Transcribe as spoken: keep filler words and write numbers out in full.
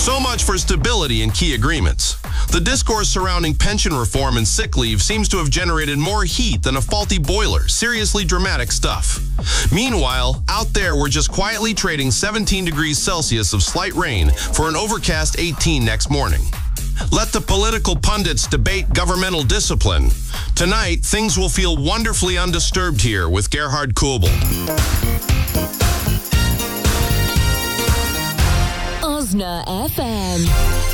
So much for stability in key agreements. The discourse surrounding pension reform and sick leave seems to have generated more heat than a faulty boiler. Seriously dramatic stuff. Meanwhile, out there we're just quietly trading seventeen degrees Celsius of slight rain for an overcast eighteen next morning. Let the political pundits debate governmental discipline. Tonight, things will feel wonderfully undisturbed here with Gerhard Kubel. Osna F M.